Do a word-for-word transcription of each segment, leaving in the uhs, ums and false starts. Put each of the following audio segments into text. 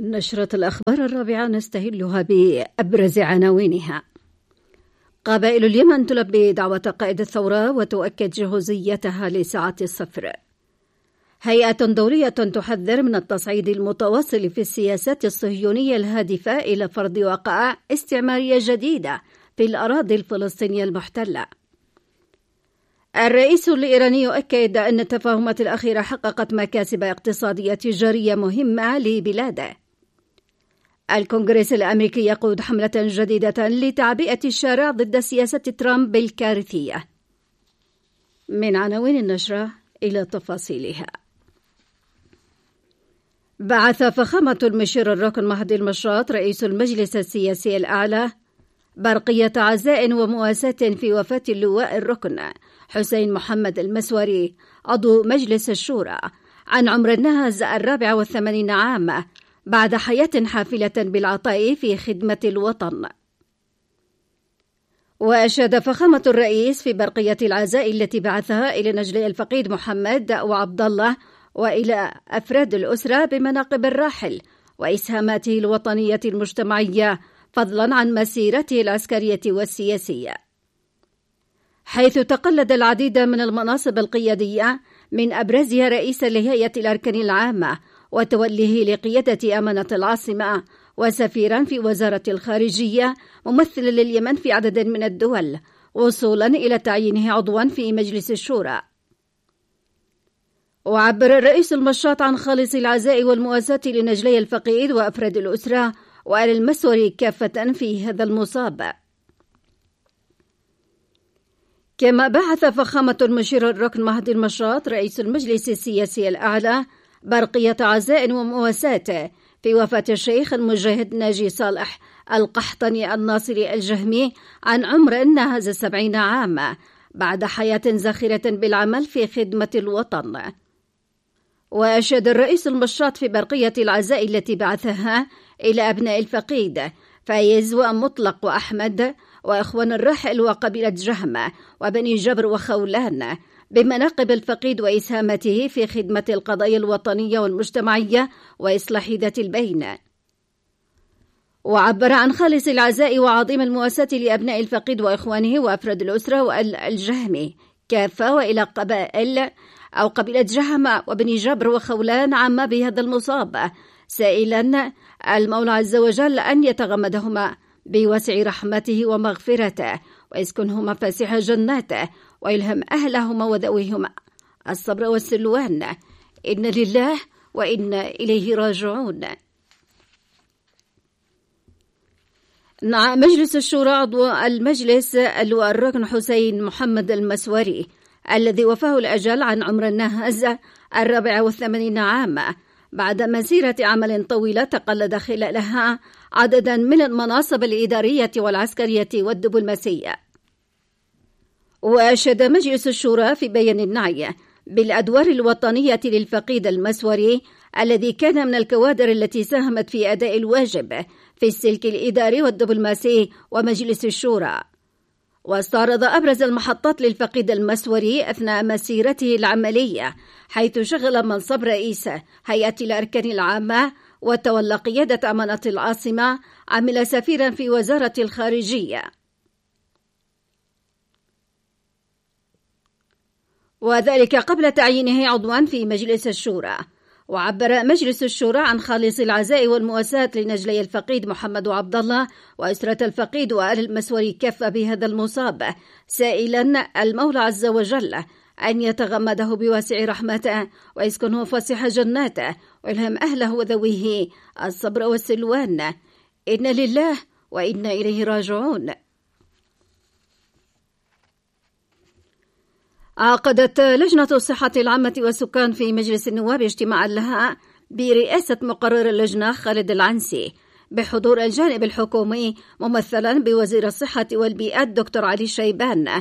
نشرة الأخبار الرابعة نستهلها بأبرز عناوينها. قبائل اليمن تلبي دعوة قائد الثورة وتؤكد جهوزيتها لساعة الصفر. هيئة دولية تحذر من التصعيد المتواصل في السياسات الصهيونية الهادفة إلى فرض وقائع استعمارية جديدة في الأراضي الفلسطينية المحتلة. الرئيس الإيراني يؤكد أن التفاهمات الأخيرة حققت مكاسب اقتصادية تجارية مهمة لبلاده. الكونغرس الأمريكي يقود حملة جديدة لتعبئة الشارع ضد سياسة ترامب الكارثية. من عناوين النشرة إلى تفاصيلها. بعث فخامة المشير الراكن مهدي المشاط رئيس المجلس السياسي الأعلى برقية عزاء ومواساة في وفاة اللواء الركن حسين محمد المسوري عضو مجلس الشورى عن عمر الناهز الرابع والثمانين عام بعد حياة حافلة بالعطاء في خدمة الوطن. وأشاد فخامة الرئيس في برقية العزاء التي بعثها إلى نجلي الفقيد محمد وعبد الله وإلى أفراد الأسرة بمناقب الراحل وإسهاماته الوطنية المجتمعية فضلا عن مسيرته العسكرية والسياسية، حيث تقلد العديد من المناصب القيادية من أبرزها رئيسا لهيئة الأركان العامة وتوليه لقيادة أمانة العاصمة وسفيرا في وزارة الخارجية ممثلا لليمن في عدد من الدول وصولا إلى تعيينه عضوا في مجلس الشورى. وعبر الرئيس المشاط عن خالص العزاء والمواساة لنجلي الفقيد وأفراد الأسرة وآل المسوري كافة في هذا المصاب. كما بعث فخامة المشير الراكن مهدي المشاط رئيس المجلس السياسي الأعلى برقية عزاء ومواساة في وفاة الشيخ المجاهد ناجي صالح القحطني الناصري الجهمي عن عمر ناهز سبعين عاما بعد حياة زاخرة بالعمل في خدمة الوطن. وأشاد الرئيس المشاط في برقية العزاء التي بعثها إلى أبناء الفقيد فايز ومطلق وأحمد وإخوان الراحل وقبيلة جهمة وبني جبر وخولان بمناقب الفقيد وإسهامته في خدمة القضايا الوطنية والمجتمعية وإصلاح ذات البين. وعبر عن خالص العزاء وعظيم المواساة لأبناء الفقيد وإخوانه وأفراد الأسرة والجهمي كافة وإلى قبائل أو قبيلة جهمة وبني جبر وخولان عامة بهذا المصاب، سائلا المولى عز وجل أن يتغمدهما بوسع رحمته ومغفرته ويسكنهما فسيح جناته ويلهم أهلهما وذويهما الصبر والسلوان. إن لله وإنا إليه راجعون. نعم مجلس الشورى عضو المجلس اللواء الراكن حسين محمد المسوري الذي وفاه الأجل عن عمر الناهز الرابع والثمانين عاما بعد مسيرة عمل طويلة تقلد خلالها عددا من المناصب الإدارية والعسكرية والدبلوماسية. وأشاد مجلس الشورى في بيان النعي بالأدوار الوطنية للفقيد المسوري الذي كان من الكوادر التي ساهمت في أداء الواجب في السلك الإداري والدبلوماسي ومجلس الشورى. واستعرض أبرز المحطات للفقيد المسوري أثناء مسيرته العملية، حيث شغل منصب رئيس هيئة الأركان العامة وتولى قيادة أمانة العاصمة، عمل سفيرا في وزارة الخارجية، وذلك قبل تعيينه عضوا في مجلس الشورى. وعبر مجلس الشورى عن خالص العزاء والمواساة لنجلي الفقيد محمد وعبد الله وأسرة الفقيد وآل المسوري كافة بهذا المصاب، سائلا المولى عز وجل أن يتغمده بواسع رحمته ويسكنه فسيح جناته ويلهم أهله وذويه الصبر والسلوان. إن لله وإنا إليه راجعون. عقدت لجنة الصحة العامة والسكان في مجلس النواب اجتماعا لها برئاسة مقرر اللجنة خالد العنسي بحضور الجانب الحكومي ممثلا بوزير الصحة والبيئة دكتور علي شيبان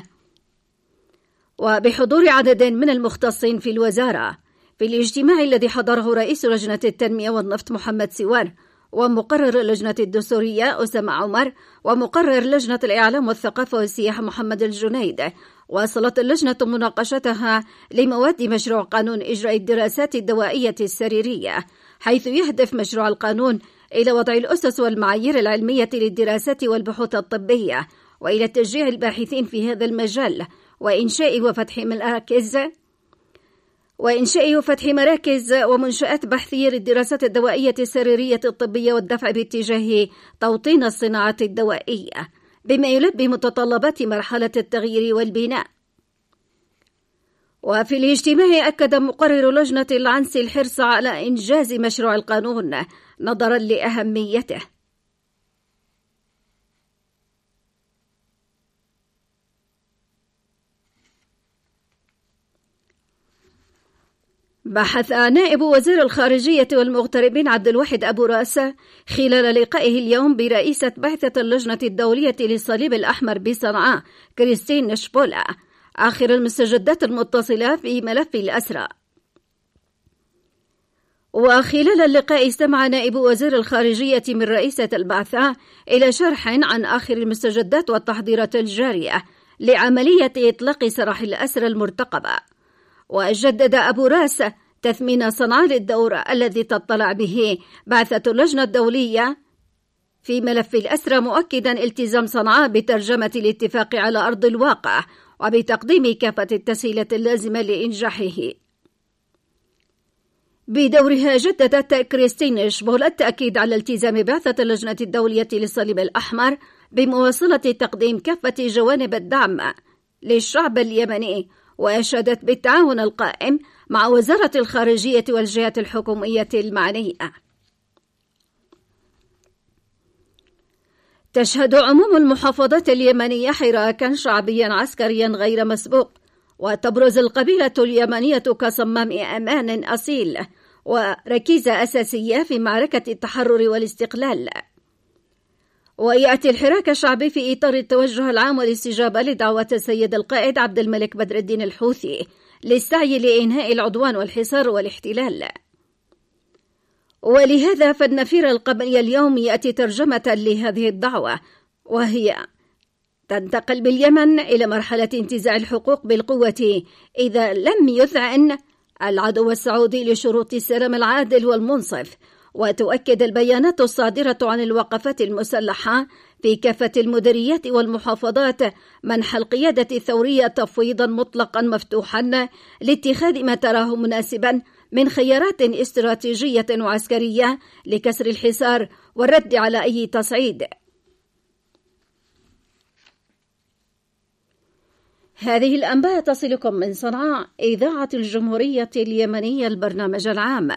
وبحضور عدد من المختصين في الوزارة. في الاجتماع الذي حضره رئيس لجنة التنمية والنفط محمد سوار ومقرر لجنة الدستورية أسامة عمر ومقرر لجنة الإعلام والثقافة والسياحة محمد الجنيد واصلت اللجنة مناقشتها لمواد مشروع قانون إجراء الدراسات الدوائية السريرية، حيث يهدف مشروع القانون إلى وضع الأسس والمعايير العلمية للدراسات والبحوث الطبية، وإلى تشجيع الباحثين في هذا المجال، وإنشاء وفتح مراكز وإنشاء وفتح مراكز ومنشآت بحثية للدراسات الدوائية السريرية الطبية، والدفع باتجاه توطين الصناعة الدوائية بما يلبي متطلبات مرحلة التغيير والبناء. وفي الاجتماع أكد مقرر لجنة العنس الحرص على إنجاز مشروع القانون نظرا لأهميته. بحث نائب وزير الخارجية والمغتربين عبد الواحد أبو راس خلال لقائه اليوم برئيسة بعثة اللجنة الدولية للصليب الأحمر بصنعاء كريستين شبولا آخر المستجدات المتصلة في ملف الأسرى. وخلال اللقاء استمع نائب وزير الخارجية من رئيسة البعثة إلى شرح عن آخر المستجدات والتحضيرات الجارية لعملية إطلاق سراح الأسرى المرتقبة. وجدد أبو راس تثمين صنعاء للدور الذي تطلع به بعثة اللجنة الدولية في ملف الأسرى، مؤكدا التزام صنعاء بترجمة الاتفاق على أرض الواقع وبتقديم كافة التسهيلات اللازمة لإنجاحه. بدورها جددت كريستين شبول التأكيد على التزام بعثة اللجنة الدولية للصليب الأحمر بمواصلة تقديم كافة جوانب الدعم للشعب اليمني، وأشادت بالتعاون القائم مع وزارة الخارجية والجهات الحكومية المعنية. تشهد عموم المحافظات اليمنية حراكا شعبيا عسكريا غير مسبوق، وتبرز القبيلة اليمنية كصمام أمان أصيل وركيزة أساسية في معركة التحرر والاستقلال. ويأتي الحراك الشعبي في إطار التوجه العام والاستجابة لدعوة السيد القائد عبد الملك بدر الدين الحوثي للسعي لإنهاء العدوان والحصار والاحتلال. ولهذا فالنفير القبلي اليوم يأتي ترجمة لهذه الدعوة، وهي تنتقل باليمن إلى مرحلة انتزاع الحقوق بالقوة إذا لم يذعن العدو السعودي لشروط السلام العادل والمنصف. وتؤكد البيانات الصادرة عن الوقفات المسلحة في كافة المديريات والمحافظات منح القيادة الثورية تفويضا مطلقا مفتوحا لاتخاذ ما تراه مناسبا من خيارات استراتيجية وعسكرية لكسر الحصار والرد على أي تصعيد. هذه الأنباء تصلكم من صنعاء، إذاعة الجمهورية اليمنية، البرنامج العام.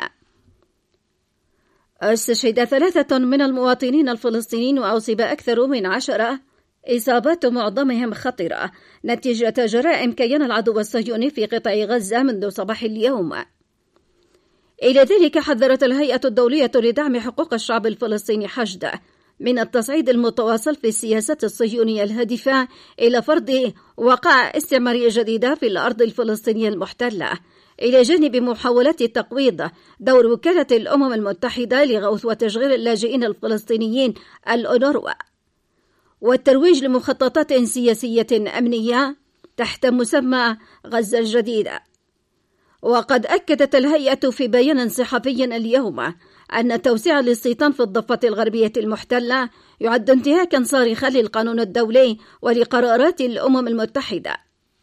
استشهد ثلاثة من المواطنين الفلسطينيين وأصيب أكثر من عشرة، إصابات معظمهم خطرة نتيجة جرائم كيان العدو الصهيوني في قطاع غزة منذ صباح اليوم. إلى ذلك حذرت الهيئة الدولية لدعم حقوق الشعب الفلسطيني حشد من التصعيد المتواصل في السياسات الصهيونية الهادفة إلى فرض وقائع استعمارية جديدة في الأرض الفلسطينية المحتلة، إلى جانب محاولات تقويض دور وكالة الأمم المتحدة لغوث وتشغيل اللاجئين الفلسطينيين الأونروا، والترويج لمخططات سياسية أمنية تحت مسمى غزة الجديدة. وقد أكدت الهيئة في بيان صحفي اليوم أن توسيع الاستيطان في الضفة الغربية المحتلة يعد انتهاكا صارخا للقانون الدولي ولقرارات الأمم المتحدة،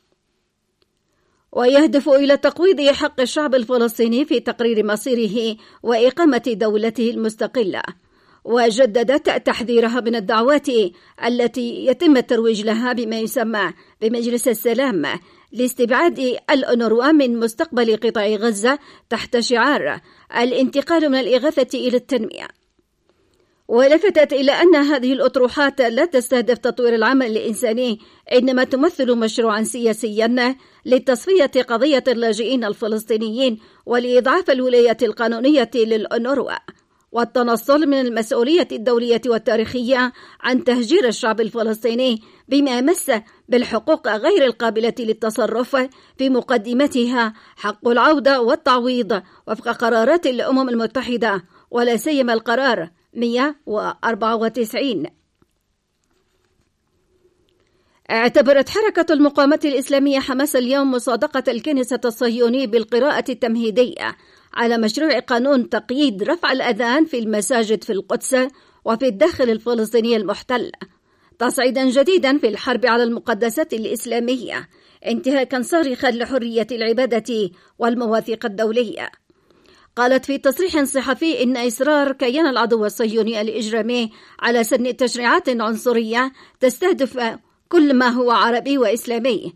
ويهدف إلى تقويض حق الشعب الفلسطيني في تقرير مصيره وإقامة دولته المستقلة. وجددت تحذيرها من الدعوات التي يتم الترويج لها بما يسمى بمجلس السلام لاستبعاد الأونروا من مستقبل قطاع غزة تحت شعار الانتقال من الإغاثة إلى التنمية. ولفتت إلى أن هذه الأطروحات لا تستهدف تطوير العمل الإنساني، إنما تمثل مشروعا سياسيا لتصفية قضية اللاجئين الفلسطينيين ولإضعاف الولاية القانونية للأونروا والتنصل من المسؤولية الدولية والتاريخية عن تهجير الشعب الفلسطيني بما مس بالحقوق غير القابلة للتصرف، في مقدمتها حق العودة والتعويض وفق قرارات الأمم المتحدة ولا سيما القرار مئة وأربعة وتسعين. اعتبرت حركة المقاومة الإسلامية حماس اليوم مصادقة الكنيسة الصهيوني بالقراءة التمهيدية على مشروع قانون تقييد رفع الأذان في المساجد في القدس وفي الداخل الفلسطيني المحتل، تصعيدا جديدا في الحرب على المقدسات الإسلامية، انتهاكا صارخا لحرية العبادة والمواثيق الدولية. قالت في تصريح صحفي إن إصرار كيان العدو الصهيوني الإجرامي على سن تشريعات عنصرية تستهدف كل ما هو عربي وإسلامي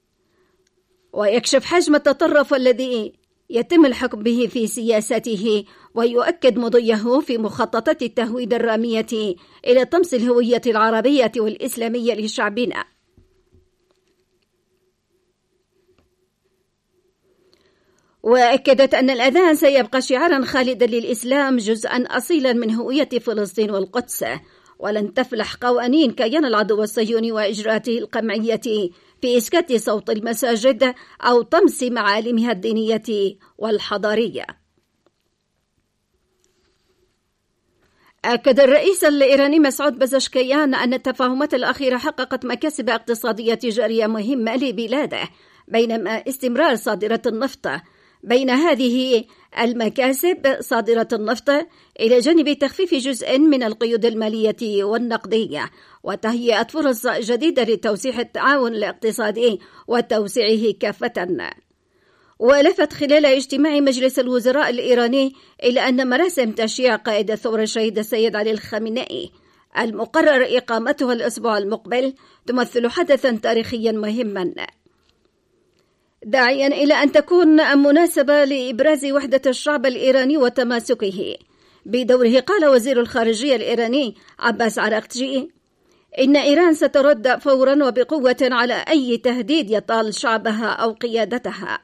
ويكشف حجم التطرف الذي يتم الحكم به في سياسته، ويؤكد مضيه في مخططات التهويد الرامية إلى طمس الهوية العربية والإسلامية لشعبنا. وأكدت أن الأذان سيبقى شعارا خالدا للإسلام، جزءا أصيلا من هوية فلسطين والقدس، ولن تفلح قوانين كيان العدو الصهيوني وإجراءاته القمعية في إسكات صوت المساجد أو طمس معالمها الدينية والحضارية. أكد الرئيس الإيراني مسعود بزشكيان أن التفاهمات الأخيرة حققت مكاسب اقتصادية تجارية مهمة لبلاده، بينما استمرار صادرة النفط بين هذه المكاسب صادرة النفط إلى جانب تخفيف جزء من القيود المالية والنقدية وتهيئة فرص جديدة لتوسيع التعاون الاقتصادي وتوسيعه كافة. ولفت خلال اجتماع مجلس الوزراء الإيراني إلى أن مراسم تشييع قائد الثورة الشهيد السيد علي الخامنئي المقرر إقامتها الأسبوع المقبل تمثل حدثا تاريخيا مهما، داعيا إلى أن تكون مناسبة لإبراز وحدة الشعب الإيراني وتماسكه. بدوره قال وزير الخارجية الإيراني عباس عراقجي إن إيران سترد فورا وبقوة على أي تهديد يطال شعبها أو قيادتها.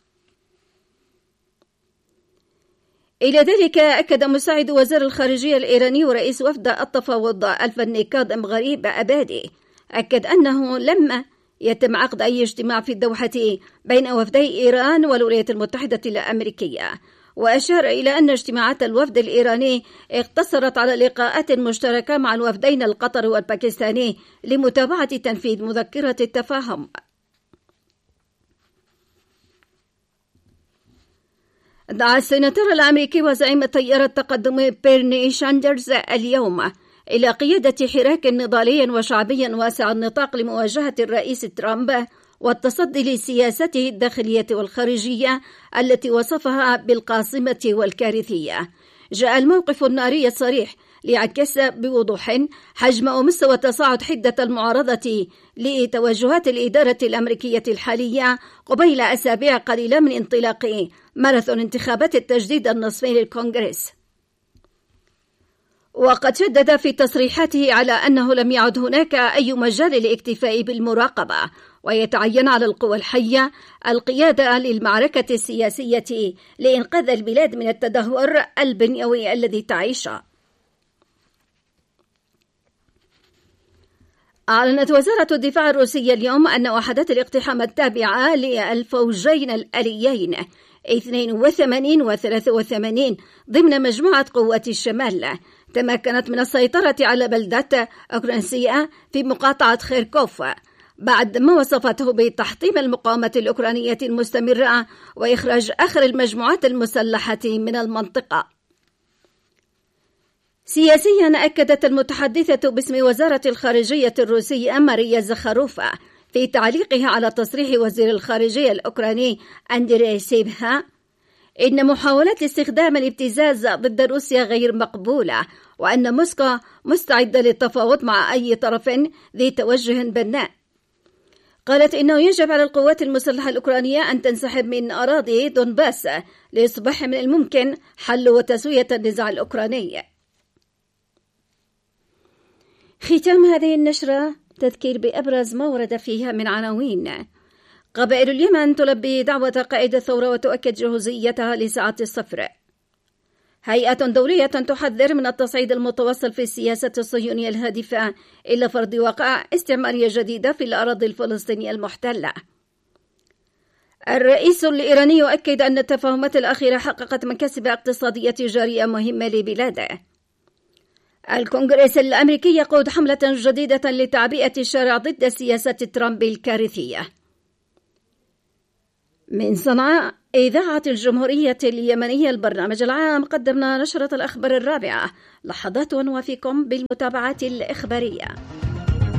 إلى ذلك أكد مساعد وزير الخارجية الإيراني ورئيس وفد التفاوض الفني كاظم غريب أبادي أكد أنه لما يتم عقد أي اجتماع في الدوحة بين وفدي إيران والولايات المتحدة الأمريكية، وأشار إلى أن اجتماعات الوفد الإيراني اقتصرت على لقاءات مشتركة مع الوفدين القطري والباكستاني لمتابعة تنفيذ مذكرة التفاهم. دعا السيناتور الأمريكي وزعيم التيار التقدمي بيرني ساندرز اليوم إلى قيادة حراك نضالي وشعبي واسع النطاق لمواجهة الرئيس ترامب والتصدي لسياسته الداخلية والخارجية التي وصفها بالقاصمة والكارثية. جاء الموقف الناري الصريح ليعكس بوضوح حجم ومستوى تصاعد حدة المعارضة لتوجهات الإدارة الأمريكية الحالية قبيل أسابيع قليلة من انطلاق ماراثون انتخابات التجديد النصفي للكونغرس. وقد شدد في تصريحاته على أنه لم يعد هناك أي مجال للاكتفاء بالمراقبة، ويتعين على القوى الحية القيادة للمعركة السياسية لإنقاذ البلاد من التدهور البنيوي الذي تعيشه. أعلنت وزارة الدفاع الروسية اليوم أن وحدات الاقتحام التابعة للفوجين الآليين اثنين وثمانين و ثلاثة وثمانين ضمن مجموعة قوات الشمال تمكنت من السيطرة على بلدة أوكرانسيا في مقاطعة خيركوف بعد ما وصفته بتحطيم المقاومة الأوكرانية المستمرة وإخراج آخر المجموعات المسلحة من المنطقة. سياسيا أكدت المتحدثة باسم وزارة الخارجية الروسية ماريا زخاروفا في تعليقها على تصريح وزير الخارجية الأوكراني أندري سيبها إن محاولات استخدام الابتزاز ضد روسيا غير مقبولة، وأن موسكو مستعدة للتفاوض مع أي طرف ذي توجه بناء. قالت إنه يجب على القوات المسلحة الأوكرانية أن تنسحب من أراضي دونباس ليصبح من الممكن حل وتسوية النزاع الأوكراني. ختام هذه النشرة تذكير بأبرز ما ورد فيها من عناوين. قبائل اليمن تلبي دعوة قائد الثورة وتؤكد جهوزيتها لساعة الصفر. هيئة دولية تحذر من التصعيد المتواصل في السياسة الصهيونية الهادفة إلى فرض وقائع استعمارية جديدة في الأراضي الفلسطينية المحتلة. الرئيس الإيراني يؤكد أن التفاهمات الأخيرة حققت مكاسب اقتصادية تجارية مهمة لبلاده. الكونغرس الأمريكي يقود حملة جديدة لتعبئة الشارع ضد سياسة ترامب الكارثية. من صنعاء إذاعة الجمهورية اليمنية البرنامج العام، قدمنا نشرة الأخبار الرابعة. لحظات وفيكم بالمتابعة الإخبارية.